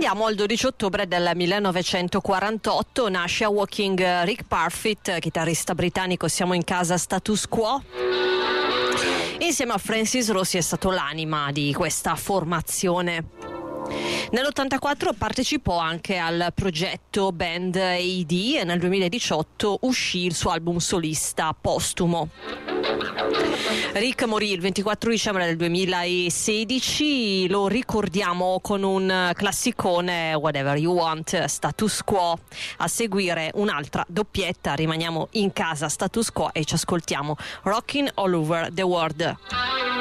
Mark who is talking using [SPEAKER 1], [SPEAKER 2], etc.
[SPEAKER 1] Andiamo al 12 ottobre del 1948, nasce a Woking Rick Parfitt, chitarrista britannico. Siamo in casa Status Quo. Insieme a Francis Rossi è stato l'anima di questa formazione. Nell'84 partecipò anche al progetto Band AD e nel 2018 uscì il suo album solista postumo. Rick morì il 24 dicembre del 2016, lo ricordiamo con un classicone, Whatever You Want, Status Quo. A seguire un'altra doppietta, rimaniamo in casa Status Quo e ci ascoltiamo Rockin' All Over the World.